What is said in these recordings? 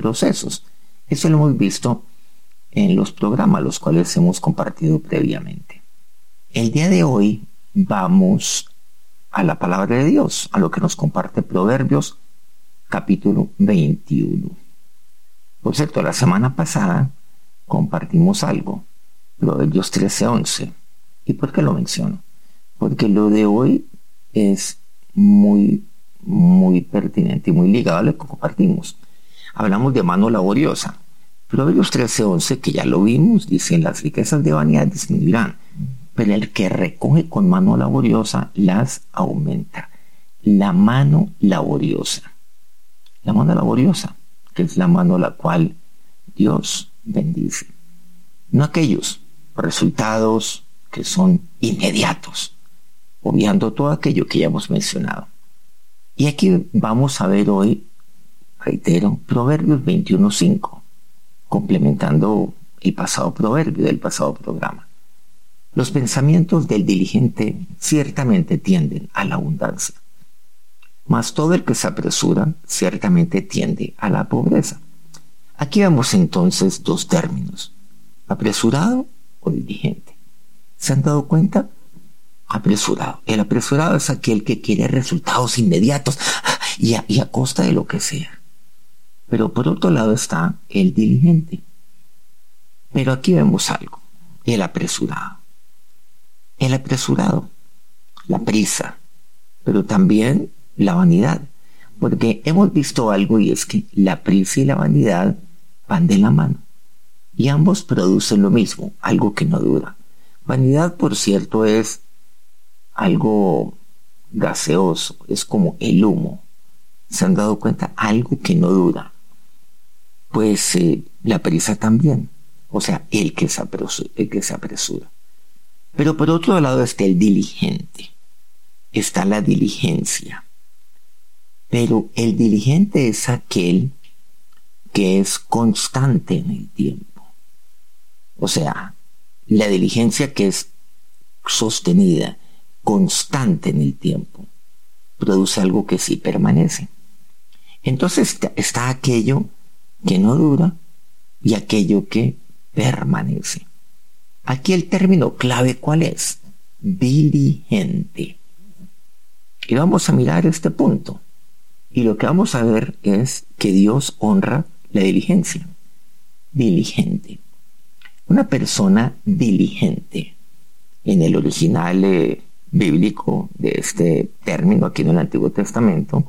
procesos. Eso lo hemos visto en los programas, los cuales hemos compartido previamente. El día de hoy vamos a la palabra de Dios, a lo que nos comparte Proverbios capítulo 21. Por cierto, la semana pasada compartimos algo, Proverbios 13:11. ¿Y por qué lo menciono? Porque lo de hoy es muy pertinente y muy ligado a lo que compartimos. Hablamos de mano laboriosa. Proverbios 13:11, que ya lo vimos, dice: las riquezas de vanidad disminuirán, pero el que recoge con mano laboriosa las aumenta. La mano laboriosa. La mano laboriosa, que es la mano a la cual Dios bendice. No aquellos resultados que son inmediatos, obviando todo aquello que ya hemos mencionado. Y aquí vamos a ver hoy, reitero, Proverbios 21:5, complementando el pasado proverbio del pasado programa. Los pensamientos del diligente ciertamente tienden a la abundancia, mas todo el que se apresura ciertamente tiende a la pobreza. Aquí vemos entonces dos términos: apresurado o diligente. ¿Se han dado cuenta? Apresurado. El apresurado es aquel que quiere resultados inmediatos y a costa de lo que sea. Pero por otro lado está el diligente. Pero aquí vemos algo: el apresurado. El apresurado, la prisa, pero también la vanidad. Porque hemos visto algo, y es que la prisa y la vanidad van de la mano. Y ambos producen lo mismo, algo que no dura. Vanidad, por cierto, es algo gaseoso, es como el humo. ¿Se han dado cuenta? Algo que no dura. Pues la prisa también, o sea, el que se apresura. Pero por otro lado está el diligente, está la diligencia. Pero el diligente es aquel que es constante en el tiempo. O sea, la diligencia que es sostenida, constante en el tiempo, produce algo que sí permanece. Entonces está aquello que no dura y aquello que permanece. Aquí el término clave, ¿cuál es? Diligente. Y vamos a mirar este punto. Y lo que vamos a ver es que Dios honra la diligencia. Diligente. Una persona diligente, en el original bíblico de este término aquí en el Antiguo Testamento,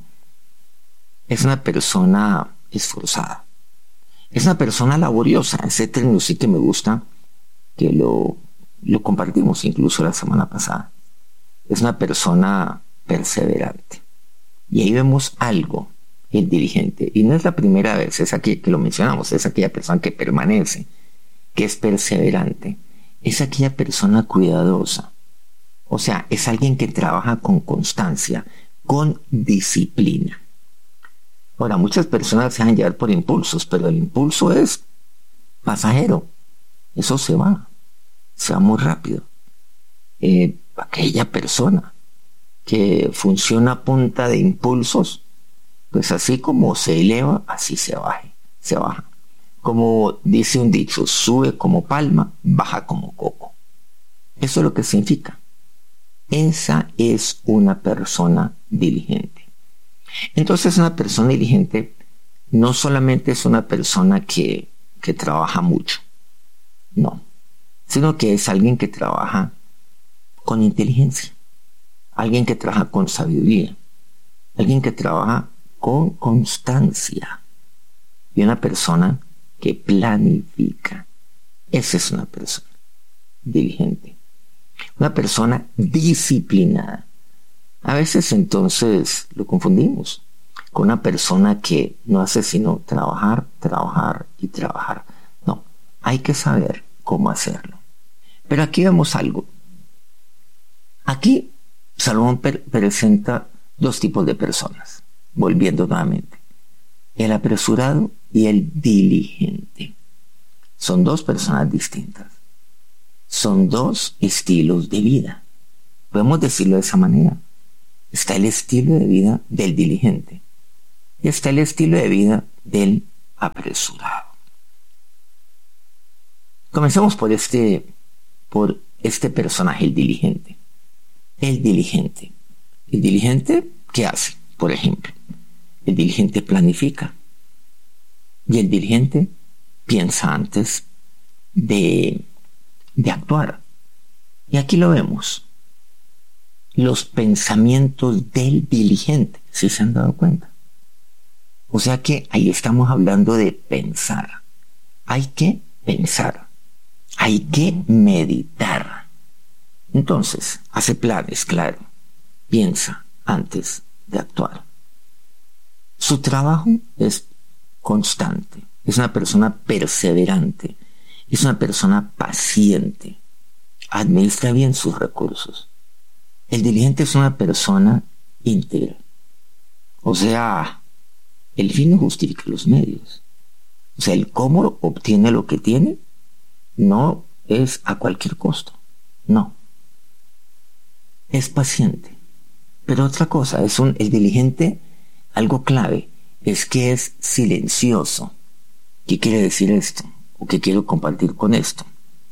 es una persona esforzada. Es una persona laboriosa. Ese término sí que me gusta, que lo compartimos incluso la semana pasada. Es una persona perseverante. Y ahí vemos algo, el diligente. Y no es la primera vez, es aquí que lo mencionamos, es aquella persona que permanece, que es perseverante. Es aquella persona cuidadosa. O sea, es alguien que trabaja con constancia, con disciplina. Ahora, muchas personas se dejan llevar por impulsos, pero el impulso es pasajero. Eso se va muy rápido. Aquella persona que funciona a punta de impulsos, pues así como se eleva, así se baja. Como dice un dicho: sube como palma, baja como coco. Eso es lo que significa. Esa es una persona diligente. Entonces, una persona diligente no solamente es una persona que trabaja mucho, no, sino que es alguien que trabaja con inteligencia, alguien que trabaja con sabiduría, alguien que trabaja con constancia, y una persona que planifica. Esa es una persona diligente, una persona disciplinada. A veces entonces lo confundimos con una persona que no hace sino trabajar y trabajar. No, hay que saber cómo hacerlo. Pero aquí vemos algo. Aquí Salomón presenta dos tipos de personas, volviendo nuevamente: el apresurado y el diligente. Son dos personas distintas. Son dos estilos de vida. Podemos decirlo de esa manera. Está el estilo de vida del diligente y está el estilo de vida del apresurado. Comencemos por este personaje, el diligente. El diligente. ¿El diligente qué hace? Por ejemplo, el diligente planifica. Y el diligente piensa antes de actuar. Y aquí lo vemos. Los pensamientos del diligente, ¿sí se han dado cuenta? O sea que ahí estamos hablando de pensar. Hay que pensar. Hay que meditar. Entonces, hace planes, claro. Piensa antes de actuar. Su trabajo es constante. Es una persona perseverante. Es una persona paciente. Administra bien sus recursos. El diligente es una persona íntegra. O sea, el fin no justifica los medios. O sea, el cómo obtiene lo que tiene no es a cualquier costo. No. Es paciente. Pero otra cosa, el diligente, algo clave, es que es silencioso. ¿Qué quiere decir esto? ¿O qué quiero compartir con esto?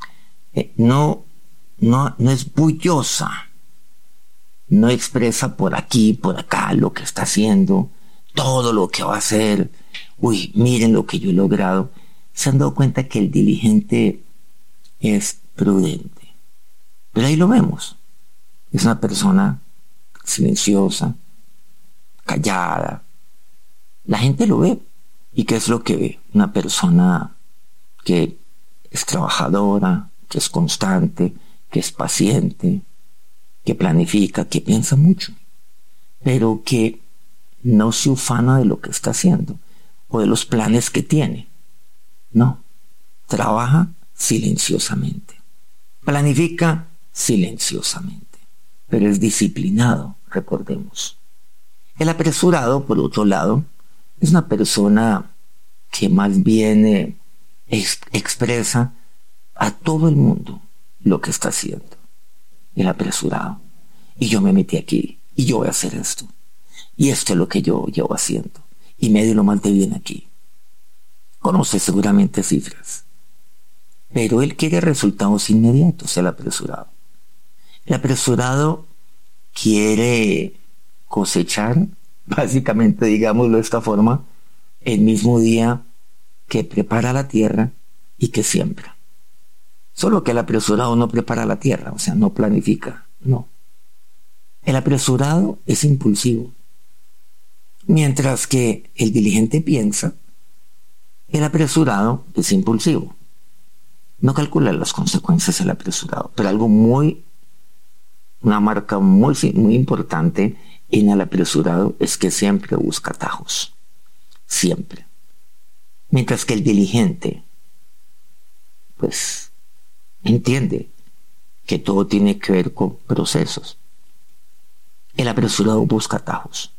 No es bullosa. No expresa por aquí, por acá lo que está haciendo, todo lo que va a hacer. Uy, miren lo que yo he logrado. Se han dado cuenta que el diligente es prudente. Pero ahí lo vemos. Es una persona silenciosa, callada. La gente lo ve. ¿Y qué es lo que ve? Una persona que es trabajadora, que es constante, que es paciente, que planifica, que piensa mucho, pero que no se ufana de lo que está haciendo o de los planes que tiene. No, trabaja silenciosamente, planifica silenciosamente, pero es disciplinado, recordemos. El apresurado, por otro lado, es una persona que más bien expresa a todo el mundo lo que está haciendo. El apresurado. Y yo me metí aquí, y yo voy a hacer esto. Y esto es lo que yo llevo haciendo. Y medio lo mal de bien aquí. Conoce seguramente cifras. Pero él quiere resultados inmediatos, el apresurado. El apresurado quiere cosechar, básicamente, digámoslo de esta forma, el mismo día que prepara la tierra y que siembra. Solo que el apresurado no prepara la tierra, o sea, no planifica, no. El apresurado es impulsivo. Mientras que el diligente piensa, el apresurado es impulsivo. No calcula las consecuencias del apresurado, pero una marca muy importante en el apresurado es que siempre busca atajos. Siempre. Mientras que el diligente, pues, entiende que todo tiene que ver con procesos. El apresurado busca atajos.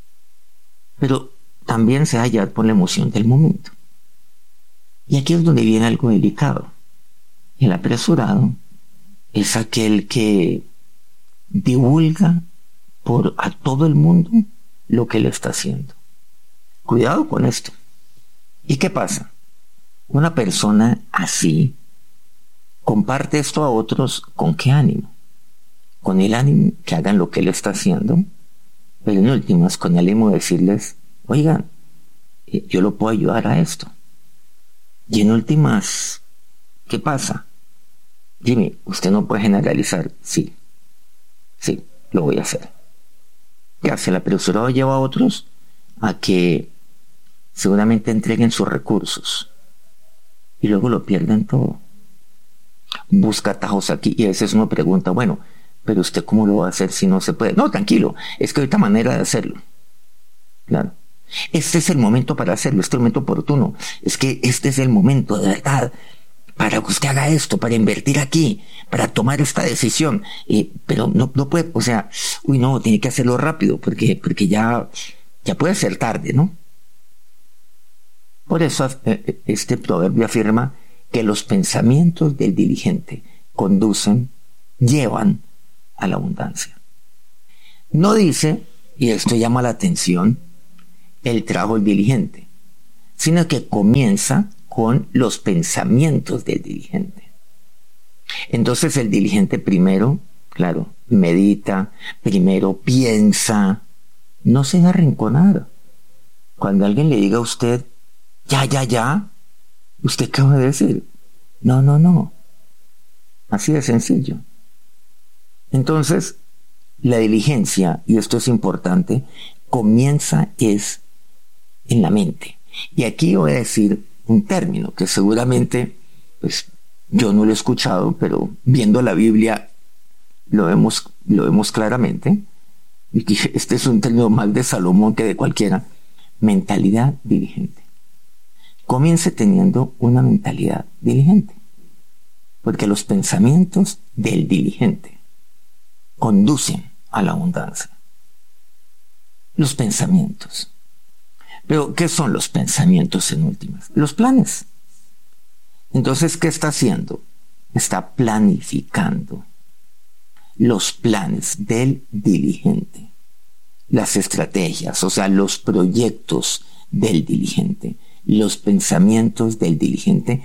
Pero también se halla por la emoción del momento. Y aquí es donde viene algo delicado. El apresurado es aquel que divulga a todo el mundo lo que él está haciendo. Cuidado con esto. ¿Y qué pasa? Una persona así comparte esto a otros. ¿Con qué ánimo? Con el ánimo que hagan lo que él está haciendo, pero en últimas con el ánimo de decirles, oigan, yo lo puedo ayudar a esto. Y en últimas, ¿qué pasa? Jimmy, usted no puede generalizar. Sí, lo voy a hacer. ¿Qué hace? El apresurado lleva a otros a que seguramente entreguen sus recursos y luego lo pierden todo. Busca atajos aquí y a veces uno pregunta, bueno, pero usted cómo lo va a hacer si no se puede. No, tranquilo, es que hay otra manera de hacerlo. Claro. Este es el momento para hacerlo, este es el momento oportuno. Es que este es el momento, de verdad, para que usted haga esto, para invertir aquí, para tomar esta decisión. Pero no puede, o sea, no, tiene que hacerlo rápido, porque ya puede ser tarde, ¿no? Por eso este proverbio afirma que los pensamientos del diligente llevan a la abundancia. No dice, y esto llama la atención, el trabajo del diligente, sino que comienza con los pensamientos del diligente. Entonces el diligente primero, claro, medita, primero piensa, no se deja arrinconar. Cuando alguien le diga a usted, ya, ¿usted qué va a decir? No. Así de sencillo. Entonces, la diligencia, y esto es importante, comienza es en la mente. Y aquí voy a decir un término que seguramente, pues, yo no lo he escuchado, pero viendo la Biblia lo vemos claramente. Y que este es un término más de Salomón que de cualquiera. Mentalidad diligente. Comience teniendo una mentalidad diligente. Porque los pensamientos del diligente conducen a la abundancia. Los pensamientos. Pero, ¿qué son los pensamientos en últimas? Los planes. Entonces, ¿qué está haciendo? Está planificando los planes del diligente. Las estrategias, o sea, los proyectos del diligente. Los pensamientos del diligente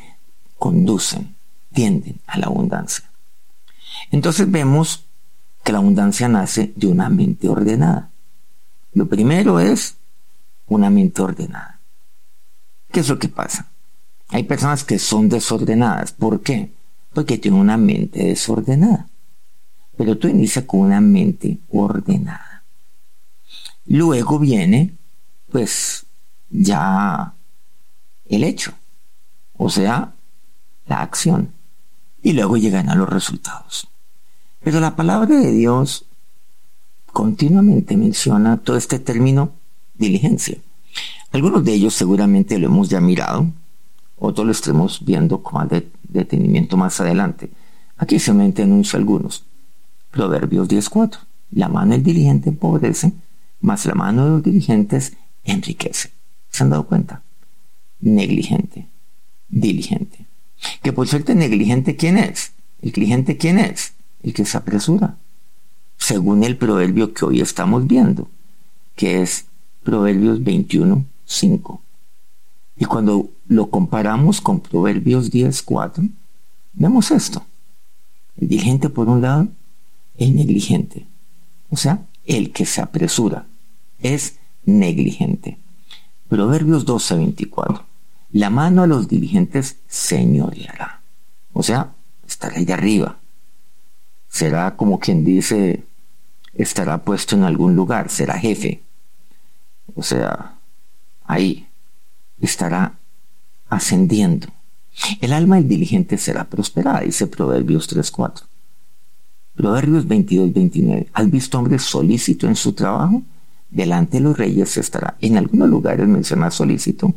tienden a la abundancia. Entonces vemos que la abundancia nace de una mente ordenada. Lo primero es una mente ordenada. ¿Qué es lo que pasa? Hay personas que son desordenadas. ¿Por qué? Porque tienen una mente desordenada. Pero tú inicias con una mente ordenada. Luego viene, pues, ya el hecho. O sea, la acción. Y luego llegan a los resultados. Pero la palabra de Dios continuamente menciona todo este término diligencia. Algunos de ellos seguramente lo hemos ya mirado, otros lo estaremos viendo con más detenimiento más adelante. Aquí solamente anuncio algunos. Proverbios 10:4. La mano del diligente empobrece, mas la mano de los diligentes enriquece. ¿Se han dado cuenta? Negligente, diligente. Que por suerte negligente, ¿quién es? ¿El diligente quién es? El que se apresura. Según el proverbio que hoy estamos viendo, que es Proverbios 21:5. Y cuando lo comparamos con Proverbios 10:4, vemos esto. El diligente por un lado, el negligente. O sea, el que se apresura es negligente. Proverbios 12:24. La mano a los diligentes señoreará. O sea, estará ahí de arriba. Será como quien dice, estará puesto en algún lugar, será jefe. O sea, ahí estará ascendiendo. El alma del diligente será prosperada, dice Proverbios 3:4. Proverbios 22:29. ¿Has visto hombre solícito en su trabajo? Delante de los reyes estará. En algunos lugares menciona solícito,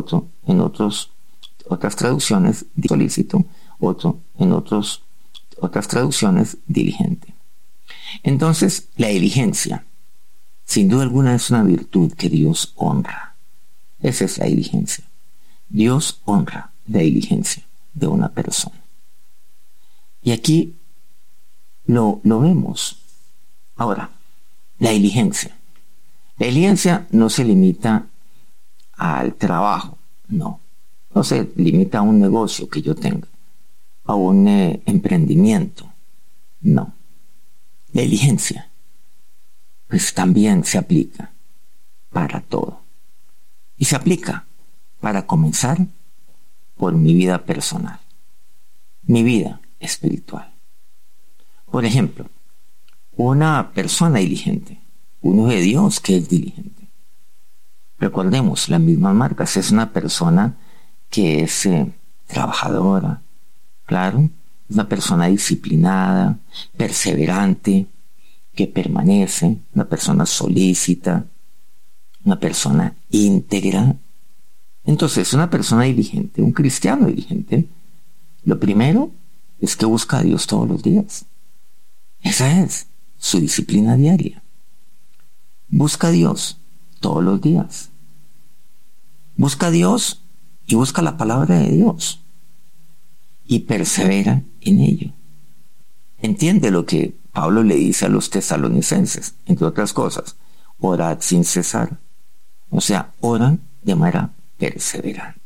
otras traducciones solícito, otras traducciones diligente. Entonces, la diligencia, sin duda alguna, es una virtud que Dios honra. Esa es la diligencia. Dios honra la diligencia de una persona. Y aquí lo vemos. Ahora, la diligencia. La diligencia no se limita al trabajo, no se limita a un negocio que yo tenga, a un emprendimiento, no. La diligencia, pues también se aplica para todo. Y se aplica para comenzar por mi vida personal, mi vida espiritual. Por ejemplo, una persona diligente, uno de Dios que es diligente. Recordemos las mismas marcas, es una persona que es trabajadora, claro, es una persona disciplinada, perseverante, que permanece, una persona solícita, una persona íntegra. Entonces, una persona diligente, un cristiano diligente, lo primero es que busca a Dios todos los días. Esa es su disciplina diaria. Busca a Dios todos los días. Busca a Dios y busca la palabra de Dios. Y persevera en ello. Entiende lo que Pablo le dice a los tesalonicenses, entre otras cosas. Orad sin cesar. O sea, oran de manera perseverante.